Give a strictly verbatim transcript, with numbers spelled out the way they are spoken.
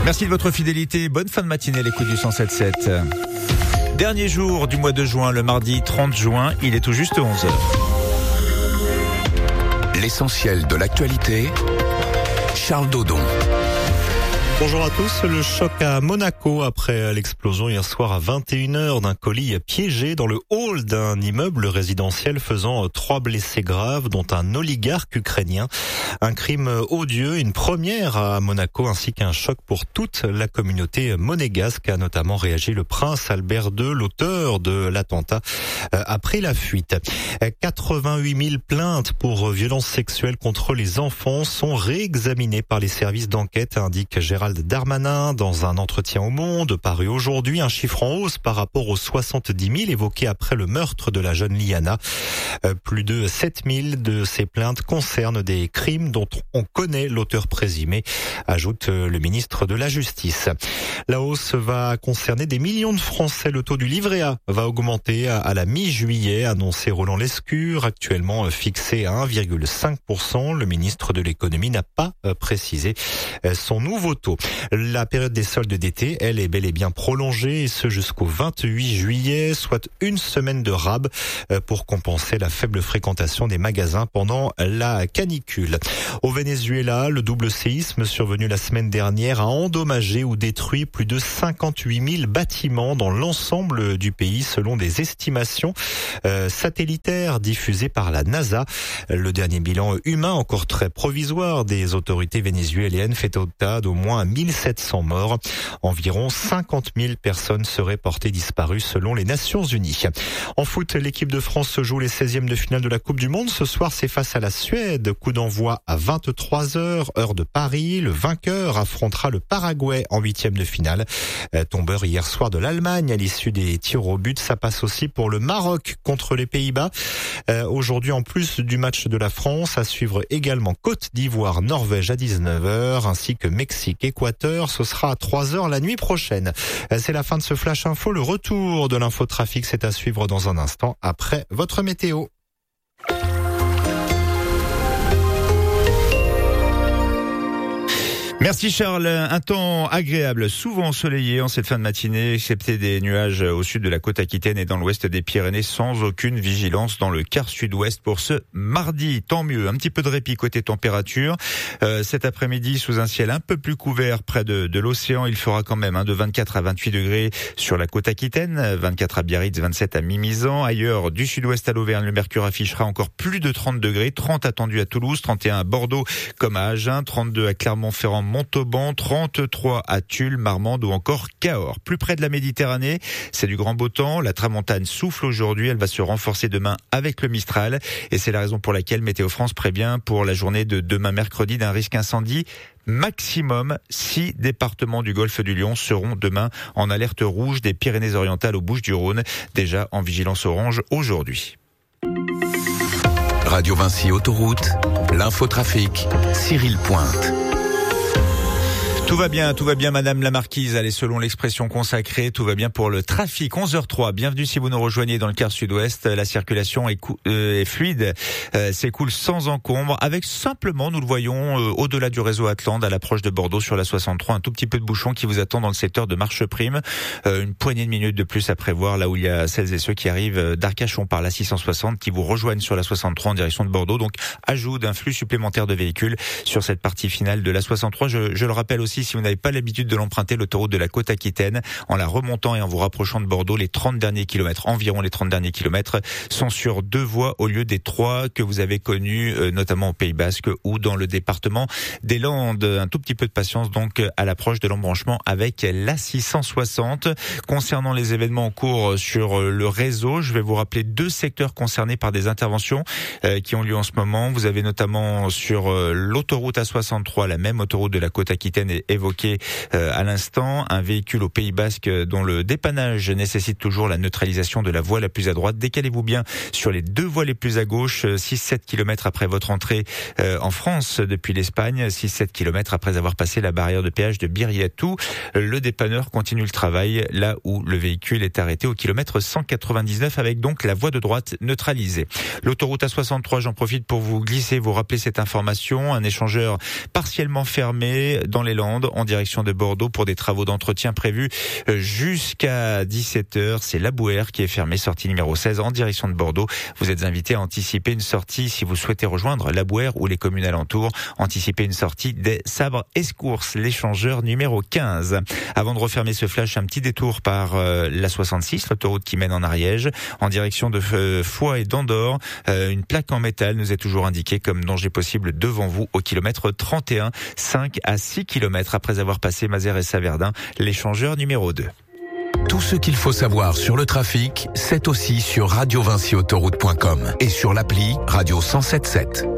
Merci de votre fidélité. Bonne fin de matinée, l'écoute du cent sept sept. Dernier jour du mois de juin, le mardi trente juin, il est tout juste onze heures. L'essentiel de l'actualité, Charles Dodon. Bonjour à tous. Le choc à Monaco après l'explosion hier soir à vingt et une heures d'un colis piégé dans le hall d'un immeuble résidentiel faisant trois blessés graves, dont un oligarque ukrainien. Un crime odieux, une première à Monaco ainsi qu'un choc pour toute la communauté monégasque, a notamment réagi le prince Albert deux, l'auteur de l'attentat, après la fuite. quatre-vingt-huit mille plaintes pour violences sexuelles contre les enfants sont réexaminées par les services d'enquête, indique Gérald Darmanin dans un entretien au Monde paru aujourd'hui, un chiffre en hausse par rapport aux soixante-dix mille évoqués après le meurtre de la jeune Liana. Euh, plus de sept mille de ces plaintes concernent des crimes dont on connaît l'auteur présumé, ajoute le ministre de la Justice. La hausse va concerner des millions de Français. Le taux du livret A va augmenter à la mi-juillet, annoncé Roland Lescure, actuellement fixé à un virgule cinq pour cent. Le ministre de l'économie n'a pas précisé son nouveau taux. La période des soldes d'été, elle, est bel et bien prolongée, et ce jusqu'au vingt-huit juillet, soit une semaine de rab pour compenser la faible fréquentation des magasins pendant la canicule. Au Venezuela, le double séisme survenu la semaine dernière a endommagé ou détruit plus de cinquante-huit mille bâtiments dans l'ensemble du pays, selon des estimations euh, satellitaires diffusées par la NASA. Le dernier bilan humain, encore très provisoire, des autorités vénézuéliennes fait état d'au moins mille sept cents morts. Environ cinquante mille personnes seraient portées disparues selon les Nations Unies. En foot, l'équipe de France se joue les seizièmes de finale de la Coupe du Monde. Ce soir, c'est face à la Suède. Coup d'envoi à vingt-trois heures, heure de Paris. Le vainqueur affrontera le Paraguay en huitième de finale. Tombeur hier soir de l'Allemagne à l'issue des tirs au but. Ça passe aussi pour le Maroc contre les Pays-Bas. Euh, aujourd'hui, en plus du match de la France, à suivre également Côte d'Ivoire, Norvège à dix-neuf heures, ainsi que Mexique, Équateur. Ce sera à trois heures la nuit prochaine. C'est la fin de ce Flash Info. Le retour de l'infotrafic, c'est à suivre dans un instant après votre météo. Merci Charles. Un temps agréable, souvent ensoleillé en cette fin de matinée, excepté des nuages au sud de la côte aquitaine et dans l'ouest des Pyrénées, sans aucune vigilance dans le quart sud-ouest pour ce mardi. Tant mieux, un petit peu de répit côté température. Euh, cet après-midi, sous un ciel un peu plus couvert près de, de l'océan, il fera quand même hein, de vingt-quatre à vingt-huit degrés sur la côte aquitaine, vingt-quatre à Biarritz, vingt-sept à Mimizan. Ailleurs, du sud-ouest à l'Auvergne, le mercure affichera encore plus de trente degrés, trente attendus à Toulouse, trente et un à Bordeaux comme à Agen, trente-deux à Clermont-Ferrand, Montauban, trente-trois à Tulle, Marmande ou encore Cahors. Plus près de la Méditerranée, c'est du grand beau temps. La tramontane souffle aujourd'hui, elle va se renforcer demain avec le Mistral. Et c'est la raison pour laquelle Météo France prévient pour la journée de demain mercredi d'un risque incendie maximum. Six départements du golfe du Lion seront demain en alerte rouge, des Pyrénées-Orientales aux Bouches-du-Rhône, déjà en vigilance orange aujourd'hui. Radio Vinci Autoroute, l'infotrafic, Cyril Pointe. Tout va bien, tout va bien Madame la Marquise, allez selon l'expression consacrée, tout va bien pour le trafic. onze heures trois, bienvenue si vous nous rejoignez dans le quart sud-ouest, la circulation est, cou- euh, est fluide, euh, s'écoule sans encombre, avec simplement, nous le voyons, euh, au-delà du réseau Atlante, à l'approche de Bordeaux sur la soixante-trois, un tout petit peu de bouchon qui vous attend dans le secteur de Marcheprime, euh, une poignée de minutes de plus à prévoir là où il y a celles et ceux qui arrivent d'Arcachon par la six cent soixante, qui vous rejoignent sur la soixante-trois en direction de Bordeaux, donc ajout d'un flux supplémentaire de véhicules sur cette partie finale de la soixante-trois. Je, je le rappelle aussi, si vous n'avez pas l'habitude de l'emprunter, l'autoroute de la côte aquitaine, en la remontant et en vous rapprochant de Bordeaux, les trente derniers kilomètres, environ les trente derniers kilomètres, sont sur deux voies au lieu des trois que vous avez connus, euh, notamment au Pays Basque ou dans le département des Landes. Un tout petit peu de patience donc à l'approche de l'embranchement avec la six cent soixante. Concernant les événements en cours sur le réseau, je vais vous rappeler deux secteurs concernés par des interventions euh, qui ont lieu en ce moment. Vous avez notamment sur euh, l'autoroute A soixante-trois, la même autoroute de la côte aquitaine est évoquée euh, à l'instant, un véhicule au Pays Basque dont le dépannage nécessite toujours la neutralisation de la voie la plus à droite. Décalez-vous bien sur les deux voies les plus à gauche, six à sept kilomètres après votre entrée euh, en France depuis l'Espagne, six à sept kilomètres après avoir passé la barrière de péage de Biriatou. Le dépanneur continue le travail là où le véhicule est arrêté au kilomètre cent quatre-vingt-dix-neuf avec donc la voie de droite neutralisée. L'autoroute A soixante-trois, j'en profite pour vous glisser, vous rappeler cette information, un échangeur partiellement fermé dans les Landes Hollande en direction de Bordeaux pour des travaux d'entretien prévus jusqu'à dix-sept heures. C'est la Bouère qui est fermée, sortie numéro seize en direction de Bordeaux. Vous êtes invité à anticiper une sortie si vous souhaitez rejoindre la Bouère ou les communes alentours. Anticiper une sortie des Sabres-Escourses, l'échangeur numéro quinze. Avant de refermer ce flash, un petit détour par euh, la soixante-six, l'autoroute qui mène en Ariège, en direction de euh, Foix et d'Andorre. Euh, une plaque en métal nous est toujours indiquée comme danger possible devant vous au kilomètre trente et un, cinq à six kilomètres après avoir passé Mazères et Saverdin, l'échangeur numéro deux. Tout ce qu'il faut savoir sur le trafic, c'est aussi sur radio vinci autoroute point com et sur l'appli Radio cent sept sept.